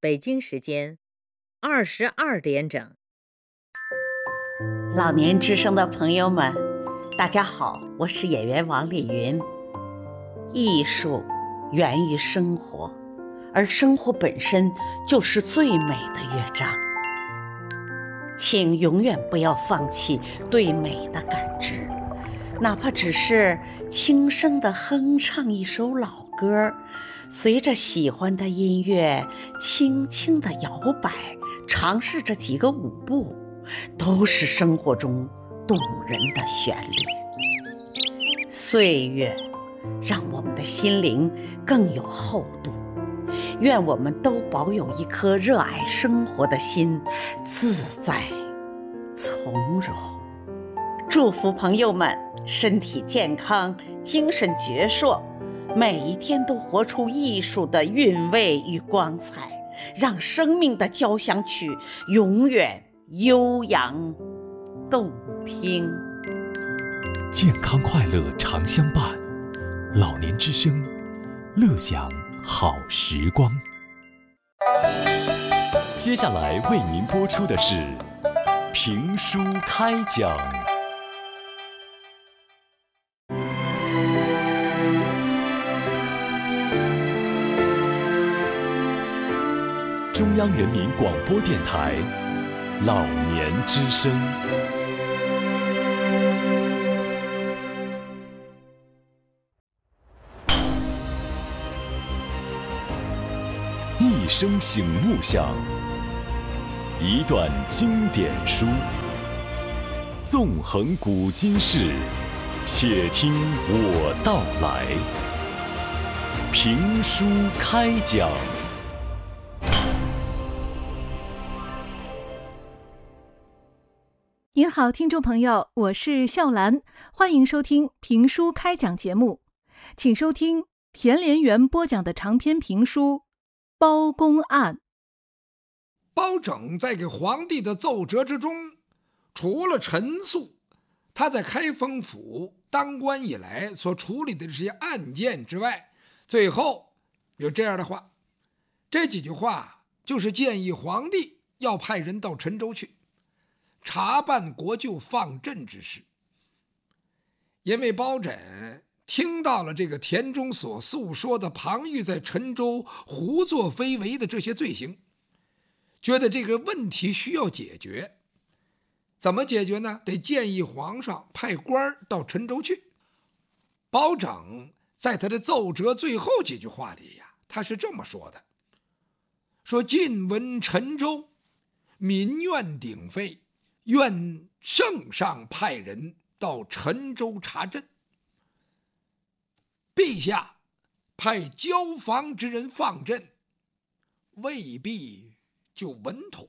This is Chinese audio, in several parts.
北京时间22点整。 老年之声的朋友们，大家好，我是演员王丽云。艺术源于生活，而生活本身就是最美的乐章。请永远不要放弃对美的感知，哪怕只是轻声地哼唱一首老歌，随着喜欢的音乐轻轻地摇摆，尝试着几个舞步，都是生活中动人的旋律。岁月让我们的心灵更有厚度，愿我们都保有一颗热爱生活的心，自在从容。祝福朋友们身体健康，精神矍铄，每一天都活出艺术的韵味与光彩，让生命的交响曲永远悠扬动听。 健康快乐常相伴，老年之声，乐享好时光。 接下来为您播出的是评书开讲。中央人民广播电台老年之声。一声醒目响，一段经典书，纵横古今事，且听我道来。评书开讲。 您好，听众朋友，我是笑兰，欢迎收听评书开讲节目，请收听田连元播讲的长篇评书《包公案》。 包拯在给皇帝的奏折之中，除了陈述他在开封府当官以来所处理的这些案件之外，最后有这样的话，这几句话就是建议皇帝要派人到陈州去查办国舅放赈之事。因为包拯听到了这个田中所诉说的庞玉在陈州胡作非为的这些罪行，觉得这个问题需要解决。怎么解决呢？得建议皇上派官到陈州去。包拯在他的奏折最后几句话里呀，他是这么说的，说近闻陈州民怨鼎沸，愿圣上派人到陈州查赈。陛下派交房之人放赈，未必就稳妥。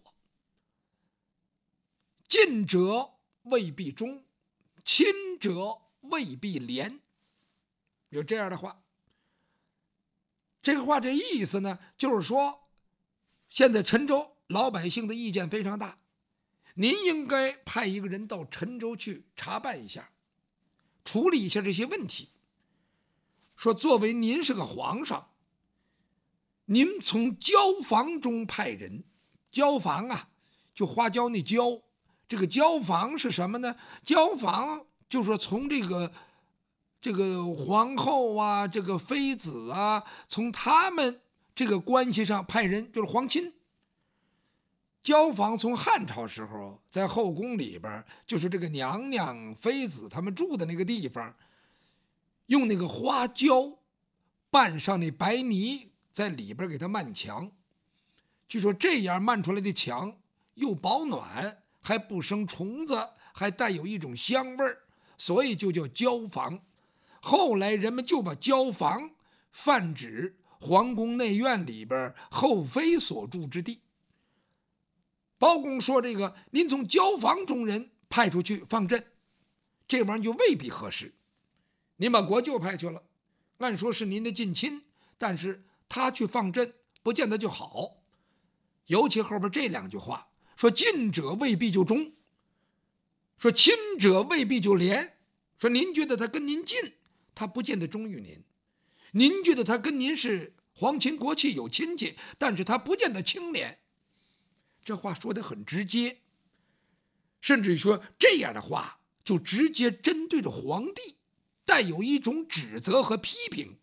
近者未必忠，亲者未必廉。有这样的话，这个话这意思呢，就是说现在陈州老百姓的意见非常大，您应该派一个人到陈州去查办一下，处理一下这些问题。说作为您是个皇上，您从交房中派人，交房啊，就花椒那椒，这个交房是什么呢？交房就是说从这个皇后啊，这个妃子啊，从他们这个关系上派人，就是皇亲。交房从汉朝时候在后宫里边，就是这个娘娘妃子他们住的那个地方，用那个花椒拌上那白泥，在里边给它漫墙。据说这样漫出来的墙又保暖，还不生虫子，还带有一种香味儿，所以就叫椒房。后来人们就把椒房泛指皇宫内院里边后妃所住之地。包公说这个您从交房中人派出去放赈，这玩意儿就未必合适。您把国舅派去了，按说是您的近亲，但是他去放赈不见得就好。尤其后边这两句话，说近者未必就忠，说亲者未必就廉。说您觉得他跟您近，他不见得忠于您；您觉得他跟您是皇亲国戚有亲戚，但是他不见得清廉。这话说得很直接，甚至说这样的话就直接针对着皇帝，带有一种指责和批评。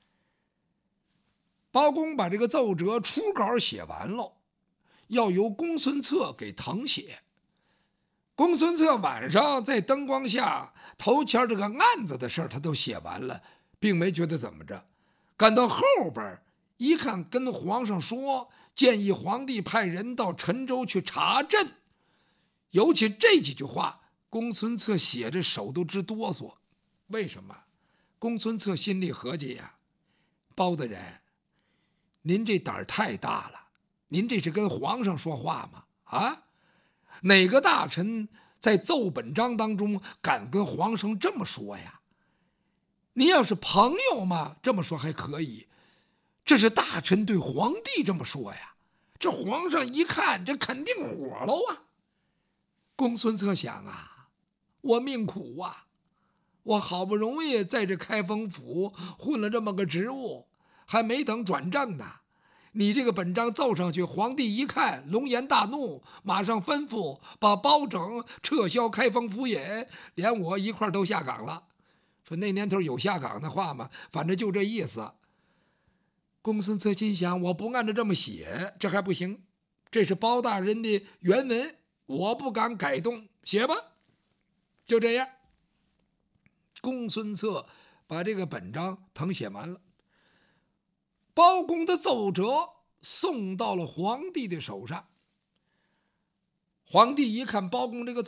包公把这个奏折初稿写完了，要由公孙策给誊写。公孙策晚上在灯光下头前这个案子的事他都写完了，并没觉得怎么着。赶到后边一看，跟皇上说建议皇帝派人到陈州去查镇。尤其这几句话，公孙策写着手都直哆嗦。为什么？公孙策心里合计呀，包大人，您这胆儿太大了，您这是跟皇上说话吗？啊？哪个大臣在奏本章当中敢跟皇上这么说呀？您要是朋友嘛，这么说还可以，这是大臣对皇帝这么说呀，这皇上一看，这肯定火了啊。公孙策想啊，我命苦啊，我好不容易在这开封府混了这么个职务，还没等转正呢，你这个本章奏上去，皇帝一看，龙颜大怒，马上吩咐把包拯撤销开封府尹，连我一块都下岗了。说那年头有下岗的话嘛，反正就这意思。公孙策心想，我不按照这么写，这还不行，这是包大人的原文，我不敢改动，写吧。就这样，公孙策把这个本章誊写完了。包公的奏折送到了皇帝的手上。皇帝一看包公这个奏